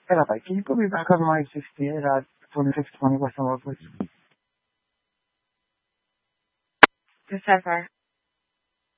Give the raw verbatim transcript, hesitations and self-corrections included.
Rabbi, can you put me back on line sixty-eight at twenty-six twenty Western Road, please? This is Cesar.